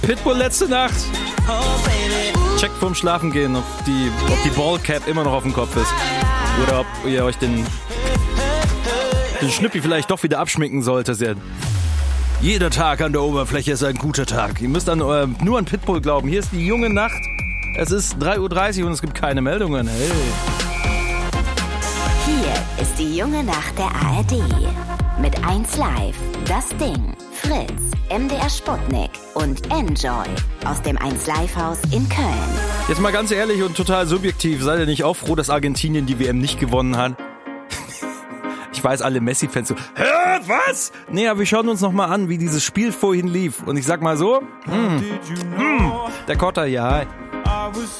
Pitbull letzte Nacht. Checkt vorm Schlafengehen, ob die Ballcap immer noch auf dem Kopf ist. Oder ob ihr euch den Schnüppi vielleicht doch wieder abschminken solltet. Jeder Tag an der Oberfläche ist ein guter Tag. Ihr müsst nur an Pitbull glauben. Hier ist die junge Nacht. Es ist 3:30 Uhr und es gibt keine Meldungen. Hey. Hier ist die junge Nacht der ARD. Mit 1Live, Das Ding, Fritz, MDR Sputnik und Enjoy aus dem 1Live-Haus in Köln. Jetzt mal ganz ehrlich und total subjektiv. Seid ihr nicht auch froh, dass Argentinien die WM nicht gewonnen hat? Ich weiß, alle Messi-Fans so, hä, was? Nee, aber wir schauen uns noch mal an, wie dieses Spiel vorhin lief. Und ich sag mal so, der Kotter, ja.